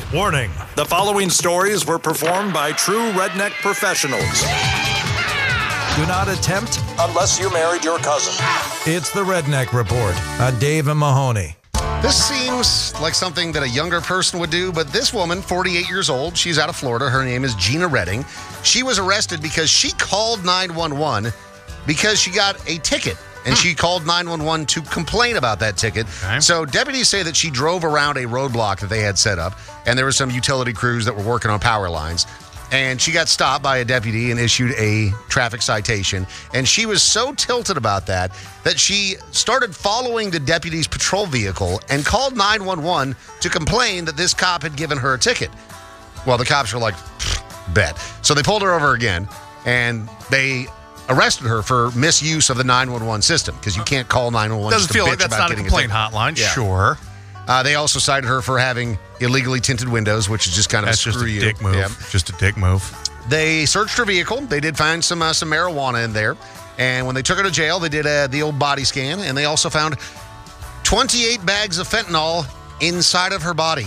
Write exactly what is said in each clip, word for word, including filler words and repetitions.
Warning, the following stories were performed by true redneck professionals. Do not attempt unless you married your cousin. It's the Redneck Report on Dave and Mahoney. This seems like something that a younger person would do, but this woman, forty-eight years old, she's out of Florida. Her name is Gina Redding. She was arrested because she called nine one one because she got a ticket, and she called nine one one to complain about that ticket. Okay. So deputies say that she drove around a roadblock that they had set up, and there were some utility crews that were working on power lines. And she got stopped by a deputy and issued a traffic citation. And she was so tilted about that that she started following the deputy's patrol vehicle and called nine one one to complain that this cop had given her a ticket. Well, the cops were like, bet. So they pulled her over again, and they arrested her for misuse of the nine one one system, because you can't call nine one one. Doesn't feel like that's not a complaint hotline. Yeah. Sure. Uh, they also cited her for having illegally tinted windows, which is just kind of That's a screw just a you. dick move. Yeah. Just a dick move. They searched her vehicle. They did find some uh, some marijuana in there. And when they took her to jail, they did uh, the old body scan, and they also found twenty-eight bags of fentanyl inside of her body.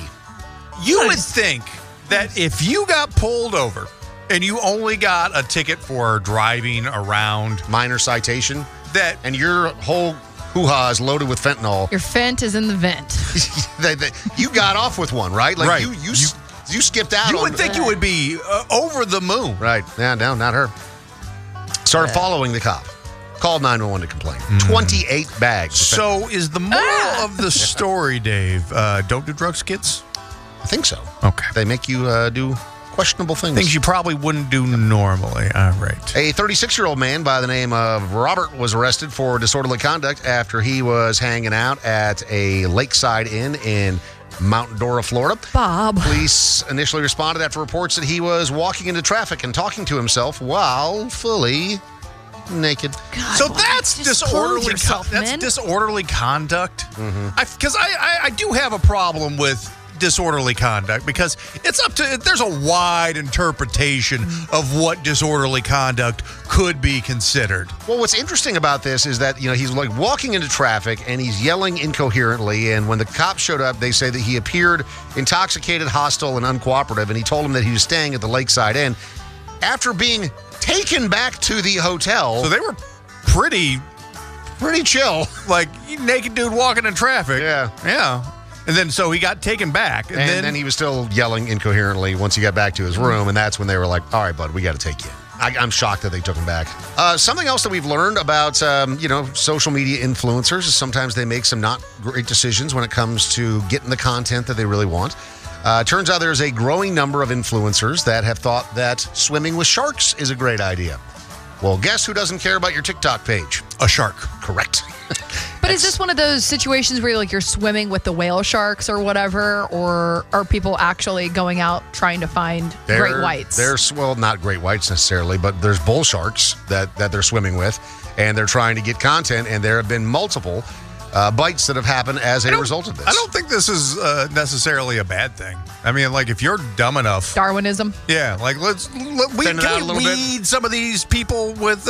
You would think that if you got pulled over and you only got a ticket for driving around, Minor citation. that And your whole hoo-ha is loaded with fentanyl. Your fent is in the vent. They- they- you got off with one, right? Like Right. You, you, you, you skipped out you on would think you would be uh, over the moon. Right. Yeah, no, not her. Started Yeah. following the cop. Called nine one one to complain. twenty-eight bags. of fentanyl. So is the moral of the story, Dave, uh, don't do drug skits? I think so. Okay. They make you uh, do questionable things. Things you probably wouldn't do normally. All right. A thirty-six-year-old man by the name of Robert was arrested for disorderly conduct after he was hanging out at a lakeside inn in Mount Dora, Florida. Bob. Police initially responded after reports that he was walking into traffic and talking to himself while fully naked. God, So why? that's Just disorderly. clothe yourself, con- that's man. disorderly conduct. Because I, I, I do have a problem with disorderly conduct, because it's up to there's a wide interpretation of what disorderly conduct could be considered. Well, what's interesting about this is that, you know, he's like walking into traffic and he's yelling incoherently. And when the cops showed up, they say that he appeared intoxicated, hostile, and uncooperative. And he told them that he was staying at the Lakeside Inn. After being taken back to the hotel, So they were pretty pretty chill. like naked dude walking in traffic. Yeah. Yeah. And then so he got taken back. And, And then, then he was still yelling incoherently once he got back to his room. And that's when they were like, all right, bud, we got to take you in. I, I'm shocked that they took him back. Uh, something else that we've learned about, um, you know, social media influencers is sometimes they make some not great decisions when it comes to getting the content that they really want. Uh, turns out there's a growing number of influencers that have thought that swimming with sharks is a great idea. Well, guess who doesn't care about your TikTok page? a shark. Correct. But is this one of those situations where you're like you're swimming with the whale sharks or whatever, or are people actually going out trying to find great whites? There's, well, not great whites necessarily, but there's bull sharks that, that they're swimming with, and they're trying to get content, and there have been multiple uh, bites that have happened as a result of this. I don't think this is uh, necessarily a bad thing. I mean, like, if you're dumb enough, Darwinism. yeah, like let's let, we Thin it out can a we little bit. weed some of these people with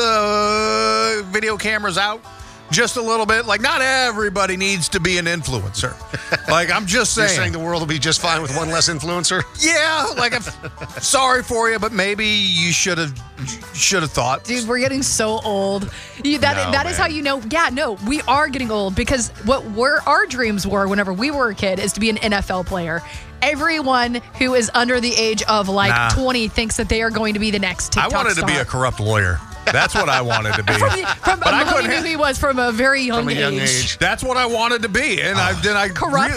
uh, video cameras out just a little bit. Like, not everybody needs to be an influencer. Like, I'm just You're saying. saying the world will be just fine with one less influencer? Yeah, like, I'm sorry for you, but maybe you should have should have thought. Dude, we're getting so old. You, that No, that is man. how you know. Yeah, no, we are getting old, because what were our dreams were whenever we were a kid is to be an N F L player. Everyone who is under the age of like Nah. twenty thinks that they are going to be the next I TikTok wanted to be star. a corrupt lawyer. That's what I wanted to be. From, the- from But I Mahoney couldn't knew ha- he was from a very young From a young age. age. That's what I wanted to be, and I then I Corrupt